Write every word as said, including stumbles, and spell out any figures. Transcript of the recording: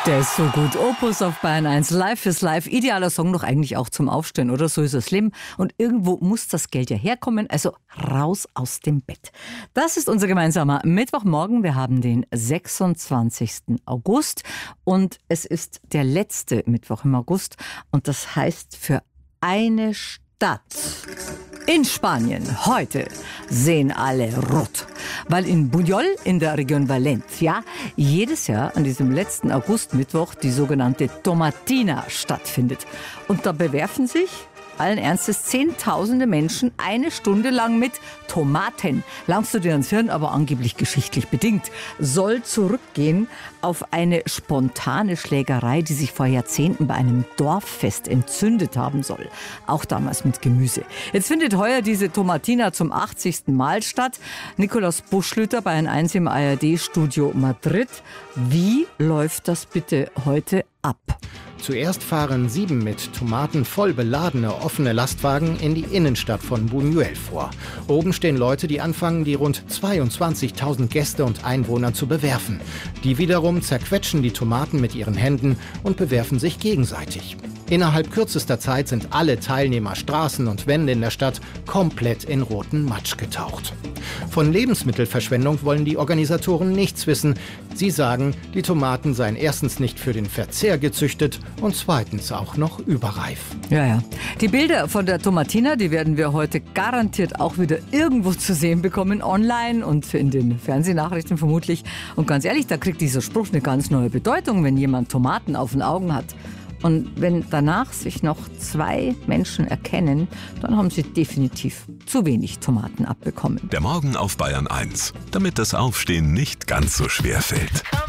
Der ist so gut. Opus auf Bayern eins. Live is live. Idealer Song doch eigentlich auch zum Aufstehen, oder? So ist das Leben. Und irgendwo muss das Geld ja herkommen. Also raus aus dem Bett. Das ist unser gemeinsamer Mittwochmorgen. Wir haben den sechsundzwanzigsten August. Und es ist der letzte Mittwoch im August. Und das heißt für eine Stadt in Spanien heute sehen alle rot, weil in Buñol in der Region Valencia jedes Jahr an diesem letzten Augustmittwoch die sogenannte Tomatina stattfindet. Und da bewerfen sich allen Ernstes zehntausende Menschen eine Stunde lang mit Tomaten. Langst du dir ans Hirn, aber angeblich geschichtlich bedingt. Soll zurückgehen auf eine spontane Schlägerei, die sich vor Jahrzehnten bei einem Dorffest entzündet haben soll. Auch damals mit Gemüse. Jetzt findet heuer diese Tomatina zum achtzigsten Mal statt. Nikolaus Buschlüter, Bayern eins im A R D-Studio Madrid. Wie läuft das bitte heute ab? Zuerst fahren sieben mit Tomaten voll beladene offene Lastwagen in die Innenstadt von Buñuel vor. Oben stehen Leute, die anfangen, die rund zweiundzwanzigtausend Gäste und Einwohner zu bewerfen. Die wiederum zerquetschen die Tomaten mit ihren Händen und bewerfen sich gegenseitig. Innerhalb kürzester Zeit sind alle Teilnehmer, Straßen und Wände in der Stadt komplett in roten Matsch getaucht. Von Lebensmittelverschwendung wollen die Organisatoren nichts wissen. Sie sagen, die Tomaten seien erstens nicht für den Verzehr gezüchtet und zweitens auch noch überreif. Ja, ja. Die Bilder von der Tomatina, die werden wir heute garantiert auch wieder irgendwo zu sehen bekommen, online und in den Fernsehnachrichten vermutlich. Und ganz ehrlich, da kriegt dieser Spruch eine ganz neue Bedeutung, wenn jemand Tomaten auf den Augen hat. Und wenn danach sich noch zwei Menschen erkennen, dann haben sie definitiv zu wenig Tomaten abbekommen. Der Morgen auf Bayern eins, damit das Aufstehen nicht ganz so schwer fällt.